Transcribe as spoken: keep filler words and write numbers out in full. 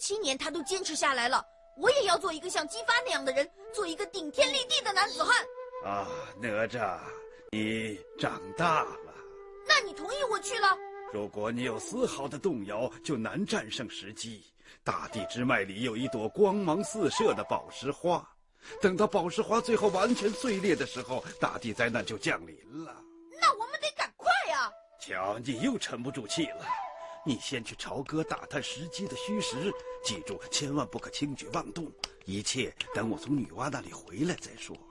七年，他都坚持下来了。我也要做一个像姬发那样的人，做一个顶天立地的男子汉。 啊，哪吒，你长大了。 那你同意我去了？ 如果你有丝毫的动摇，就难战胜时机。大地之脉里有一朵光芒四射的宝石花，等到宝石花最后完全碎裂的时候，大地灾难就降临了。 那我们得赶快呀！ 瞧，你又沉不住气了。你先去朝歌打探时机的虚实，记住千万不可轻举妄动，一切等我从女娲那里回来再说。